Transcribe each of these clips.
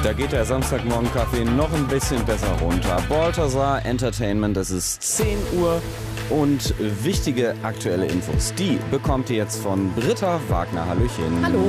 Da geht der Samstagmorgen-Kaffee noch ein bisschen besser runter. Balthasar Entertainment, das ist 10 Uhr und wichtige aktuelle Infos, die bekommt ihr jetzt von Britta Wagner. Hallöchen. Hallo.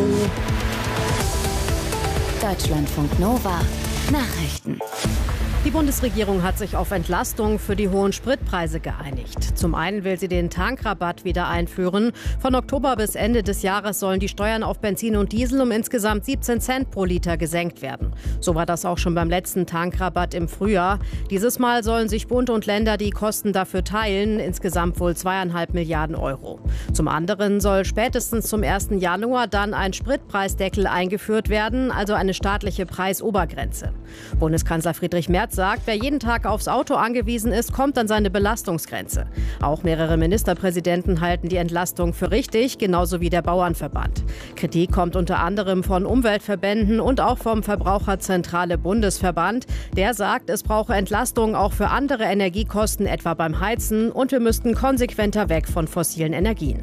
Deutschlandfunk Nova. Nachrichten. Die Bundesregierung hat sich auf Entlastung für die hohen Spritpreise geeinigt. Zum einen will sie den Tankrabatt wieder einführen. Von Oktober bis Ende des Jahres sollen die Steuern auf Benzin und Diesel um insgesamt 17 Cent pro Liter gesenkt werden. So war das auch schon beim letzten Tankrabatt im Frühjahr. Dieses Mal sollen sich Bund und Länder die Kosten dafür teilen, insgesamt wohl 2,5 Milliarden Euro. Zum anderen soll spätestens zum 1. Januar dann ein Spritpreisdeckel eingeführt werden, also eine staatliche Preisobergrenze. Bundeskanzler Friedrich Merz sagt, wer jeden Tag aufs Auto angewiesen ist, kommt an seine Belastungsgrenze. Auch mehrere Ministerpräsidenten halten die Entlastung für richtig, genauso wie der Bauernverband. Kritik kommt unter anderem von Umweltverbänden und auch vom Verbraucherzentrale Bundesverband. Der sagt, es brauche Entlastung auch für andere Energiekosten, etwa beim Heizen, und wir müssten konsequenter weg von fossilen Energien.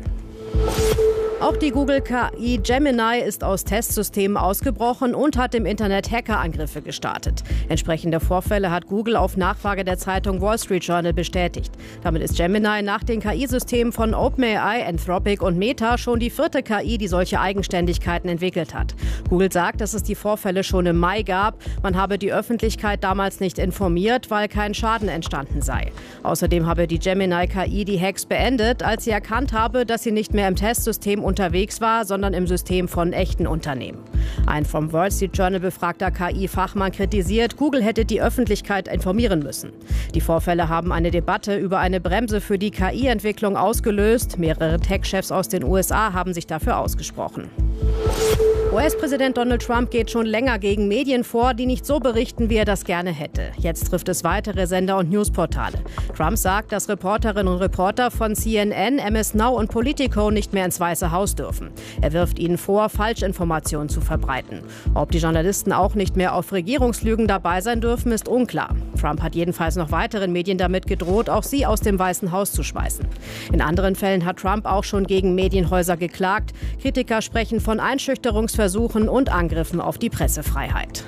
Auch die Google-KI Gemini ist aus Testsystemen ausgebrochen und hat im Internet Hackerangriffe gestartet. Entsprechende Vorfälle hat Google auf Nachfrage der Zeitung Wall Street Journal bestätigt. Damit ist Gemini nach den KI-Systemen von OpenAI, Anthropic und Meta schon die 4. KI, die solche Eigenständigkeiten entwickelt hat. Google sagt, dass es die Vorfälle schon im Mai gab. Man habe die Öffentlichkeit damals nicht informiert, weil kein Schaden entstanden sei. Außerdem habe die Gemini-KI die Hacks beendet, als sie erkannt habe, dass sie nicht mehr im Testsystem unterwegs war, sondern im System von echten Unternehmen. Ein vom Wall Street Journal befragter KI-Fachmann kritisiert, Google hätte die Öffentlichkeit informieren müssen. Die Vorfälle haben eine Debatte über eine Bremse für die KI-Entwicklung ausgelöst. Mehrere Tech-Chefs aus den USA haben sich dafür ausgesprochen. US-Präsident Donald Trump geht schon länger gegen Medien vor, die nicht so berichten, wie er das gerne hätte. Jetzt trifft es weitere Sender und Newsportale. Trump sagt, dass Reporterinnen und Reporter von CNN, MS Now und Politico nicht mehr ins Weiße Haus dürfen. Er wirft ihnen vor, Falschinformationen zu verbreiten. Ob die Journalisten auch nicht mehr auf Regierungslügen dabei sein dürfen, ist unklar. Trump hat jedenfalls noch weiteren Medien damit gedroht, auch sie aus dem Weißen Haus zu schmeißen. In anderen Fällen hat Trump auch schon gegen Medienhäuser geklagt. Kritiker sprechen von Einschüchterungsversuchen und Angriffen auf die Pressefreiheit.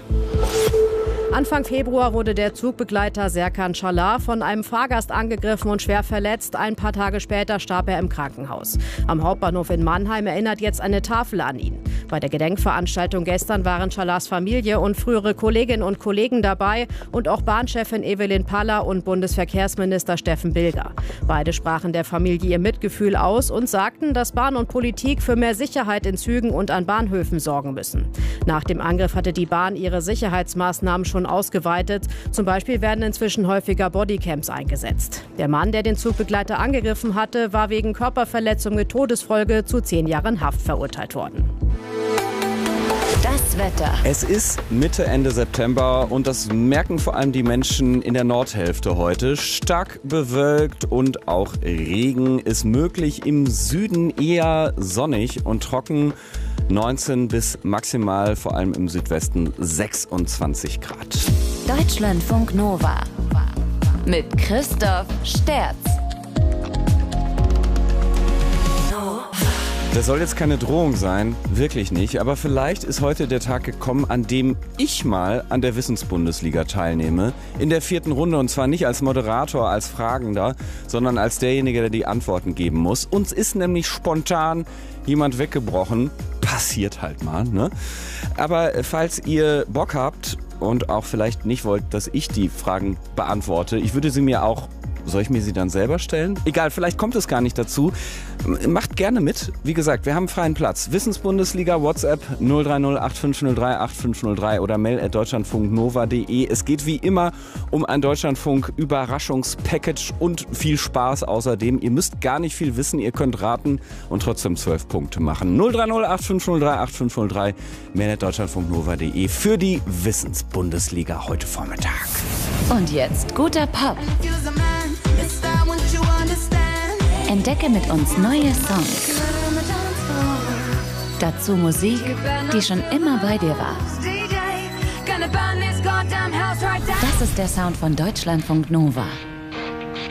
Anfang Februar wurde der Zugbegleiter Serkan Çalar von einem Fahrgast angegriffen und schwer verletzt. Ein paar Tage später starb er im Krankenhaus. Am Hauptbahnhof in Mannheim erinnert jetzt eine Tafel an ihn. Bei der Gedenkveranstaltung gestern waren Çalars Familie und frühere Kolleginnen und Kollegen dabei und auch Bahnchefin Evelyn Paller und Bundesverkehrsminister Steffen Bilger. Beide sprachen der Familie ihr Mitgefühl aus und sagten, dass Bahn und Politik für mehr Sicherheit in Zügen und an Bahnhöfen sorgen müssen. Nach dem Angriff hatte die Bahn ihre Sicherheitsmaßnahmen schon ausgeweitet. Zum Beispiel werden inzwischen häufiger Bodycams eingesetzt. Der Mann, der den Zugbegleiter angegriffen hatte, war wegen Körperverletzung mit Todesfolge zu 10 Jahren Haft verurteilt worden. Das Wetter. Es ist Mitte, Ende September und das merken vor allem die Menschen in der Nordhälfte heute. Stark bewölkt und auch Regen ist möglich. Im Süden eher sonnig und trocken. 19 bis maximal, vor allem im Südwesten, 26 Grad. Deutschlandfunk Nova. Mit Christoph Sterz. Das soll jetzt keine Drohung sein, wirklich nicht. Aber vielleicht ist heute der Tag gekommen, an dem ich mal an der Wissensbundesliga teilnehme. In der 4. Runde, und zwar nicht als Moderator, als Fragender, sondern als derjenige, der die Antworten geben muss. Uns ist nämlich spontan jemand weggebrochen. Passiert halt mal, ne? Aber falls ihr Bock habt und auch vielleicht nicht wollt, dass ich die Fragen beantworte, ich würde sie mir auch... Soll ich mir sie dann selber stellen? Egal, vielleicht kommt es gar nicht dazu. Macht gerne mit. Wie gesagt, wir haben freien Platz. Wissensbundesliga, WhatsApp 030 8503 8503 oder mail@deutschlandfunknova.de. Es geht wie immer um ein Deutschlandfunk-Überraschungspackage und viel Spaß außerdem. Ihr müsst gar nicht viel wissen, ihr könnt raten und trotzdem 12 Punkte machen. 030 8503 8503, mail@deutschlandfunknova.de für die Wissensbundesliga heute Vormittag. Und jetzt guter Pop. Entdecke mit uns neue Songs. Dazu Musik, die schon immer bei dir war. Das ist der Sound von Deutschlandfunk Nova.